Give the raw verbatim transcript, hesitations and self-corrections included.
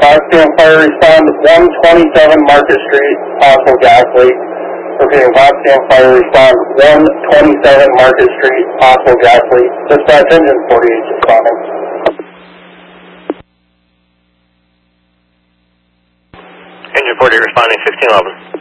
Voxham Fire, respond one twenty-seven Market Street, possible gas leak. Repeating, Voxham Fire, respond one twenty-seven Market Street, possible gas leak. Dispatch engine forty-eight responding. Engine forty-eight responding, sixteen eleven.